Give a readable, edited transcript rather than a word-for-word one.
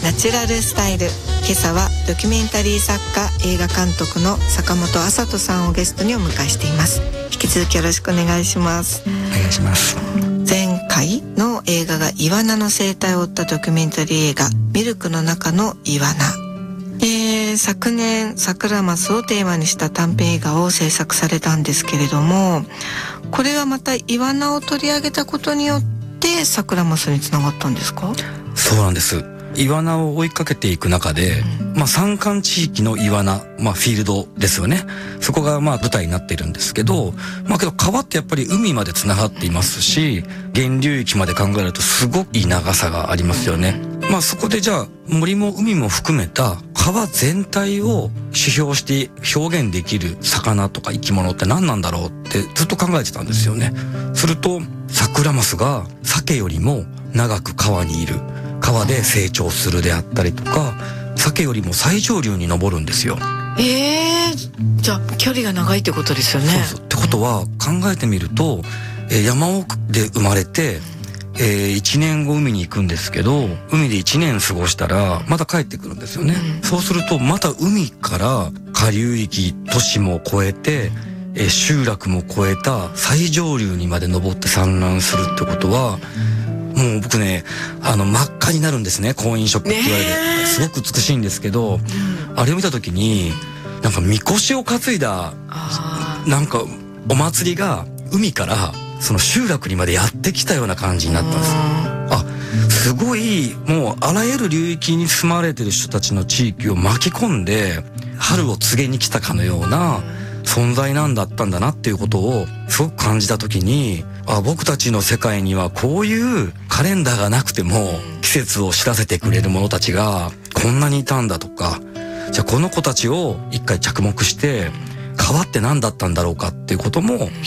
ナチュラルスタイル。今朝はドキュメンタリー作家、映画監督の坂本麻人さんをゲストにお迎えしています。引き続きよろしくお願いします。 お願いします。 前回の映画がイワナの生態を追ったドキュメンタリー映画ミルクの中のイワナ。昨年サクラマスをテーマにした短編映画を制作されたんですけれども、これはまたイワナを取り上げたことによってサクラマスにつながったんですか？ そうなんです。イワナを追いかけていく中で、山間地域のイワナ、フィールドですよね。そこが舞台になっているんですけど、けど川ってやっぱり海までつながっていますし、源流域まで考えるとすごくいい長さがありますよね。そこでじゃあ森も海も含めた川全体を指標して表現できる魚とか生き物って何なんだろうってずっと考えてたんですよね。するとサクラマスが鮭よりも長く川にいる、川で成長するであったりとか、鮭よりも最上流に登るんですよ。 じゃあ距離が長いってことですよね。 そうってことは考えてみると、山奥で生まれて、1年後海に行くんですけど、海で1年過ごしたらまた帰ってくるんですよね。そうするとまた海から下流域、都市も越えて、集落も越えた最上流にまで登って産卵するってことは、もう僕ね、真っ赤になるんですね。婚姻色って言われる。すごく美しいんですけど、あれを見た時に、なんかみこしを担いだ、なんかお祭りが海からその集落にまでやってきたような感じになったんです。すごい、もうあらゆる流域に住まれてる人たちの地域を巻き込んで、春を告げに来たかのような存在なんだったんだなっていうことをすごく感じた時に、僕たちの世界にはこういうカレンダーがなくても季節を知らせてくれる者たちがこんなにいたんだとか、じゃあこの子たちを一回着目して、川って何だったんだろうかっていうことも